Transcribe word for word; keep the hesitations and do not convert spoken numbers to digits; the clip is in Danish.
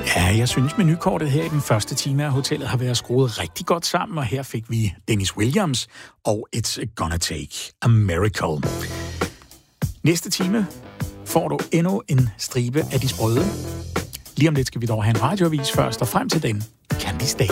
Ja, jeg synes, menukortet her i den første time af hotellet har været skruet rigtig godt sammen, og her fik vi Dennis Williams og It's Gonna Take a Miracle. Næste time får du endnu en stribe af de sprøde. Lige om lidt skal vi dog have en radioavis først, og frem til den kan vi stay.